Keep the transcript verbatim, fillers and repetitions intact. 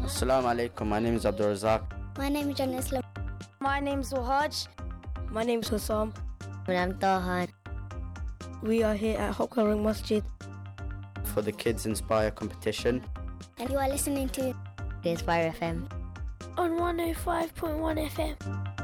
Assalamu alaikum, my name is Abdul Razak. My name is John Islam. My name's Wahaj. My name's Hussam. And I'm Tahan. We are here at Hope Coloring Masjid For the Kids Inspire competition. And you are listening to Inspire F M On one oh five point one F M.